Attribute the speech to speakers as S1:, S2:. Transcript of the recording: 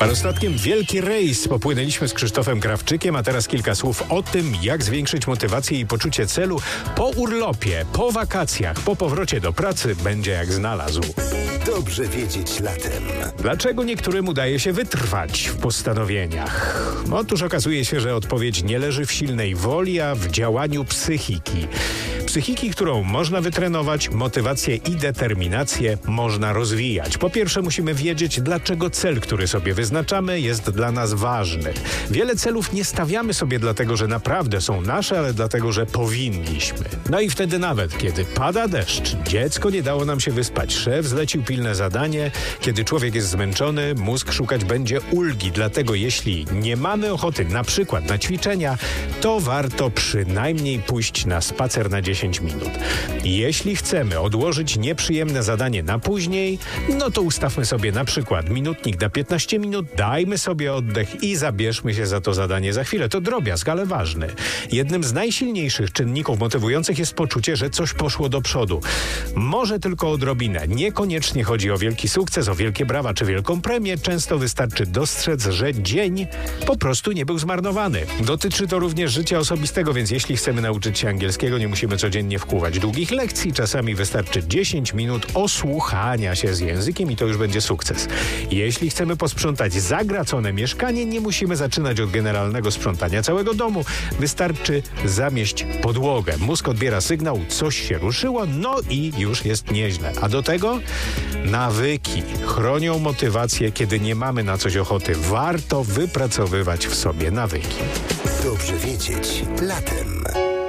S1: Ostatkiem wielki rejs. Popłynęliśmy z Krzysztofem Krawczykiem, a teraz kilka słów o tym, jak zwiększyć motywację i poczucie celu po urlopie, po wakacjach, po powrocie do pracy będzie jak znalazł.
S2: Dobrze wiedzieć latem.
S1: Dlaczego niektórym udaje się wytrwać w postanowieniach? Otóż okazuje się, że odpowiedź nie leży w silnej woli, a w działaniu psychiki. Psychiki, którą można wytrenować, motywację i determinację można rozwijać. Po pierwsze musimy wiedzieć, dlaczego cel, który sobie wyznaczamy, jest dla nas ważny. Wiele celów nie stawiamy sobie dlatego, że naprawdę są nasze, ale dlatego, że powinniśmy. No i wtedy nawet, kiedy pada deszcz, dziecko nie dało nam się wyspać, szef zlecił pilne zadanie, kiedy człowiek jest zmęczony, mózg szukać będzie ulgi. Dlatego jeśli nie mamy ochoty na przykład na ćwiczenia, to warto przynajmniej pójść na spacer na 10 minut. Jeśli chcemy odłożyć nieprzyjemne zadanie na później, no to ustawmy sobie na przykład minutnik na 15 minut, dajmy sobie oddech i zabierzmy się za to zadanie za chwilę. To drobiazg, ale ważny. Jednym z najsilniejszych czynników motywujących jest poczucie, że coś poszło do przodu. Może tylko odrobinę. Niekoniecznie chodzi o wielki sukces, o wielkie brawa czy wielką premię. Często wystarczy dostrzec, że dzień po prostu nie był zmarnowany. Dotyczy to również życia osobistego, więc jeśli chcemy nauczyć się angielskiego, nie musimy codziennie wkuwać długich lekcji. Czasami wystarczy 10 minut osłuchania się z językiem i to już będzie sukces. Jeśli chcemy posprzątać zagracone mieszkanie, nie musimy zaczynać od generalnego sprzątania całego domu. Wystarczy zamieść podłogę. Mózg odbiera sygnał, coś się ruszyło, no i już jest nieźle. A do tego nawyki chronią motywację, kiedy nie mamy na coś ochoty. Warto wypracowywać w sobie nawyki.
S2: Dobrze wiedzieć latem.